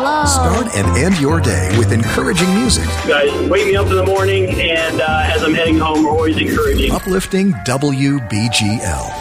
Start and end your day with encouraging music. You guys wake me up in the morning, and as I'm heading home, we're always encouraging. Uplifting WBGL.